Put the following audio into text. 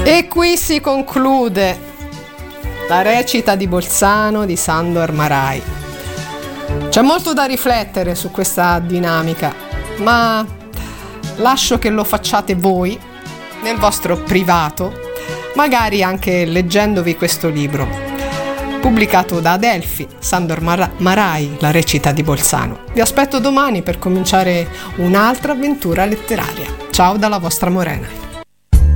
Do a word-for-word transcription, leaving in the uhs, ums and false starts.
E qui si conclude la recita di Bolzano di Sandor Márai. C'è molto da riflettere su questa dinamica, ma lascio che lo facciate voi nel vostro privato, magari anche leggendovi questo libro, pubblicato da Adelphi, Sandor Márai, la recita di Bolzano. Vi aspetto domani per cominciare un'altra avventura letteraria. Ciao dalla vostra Morena.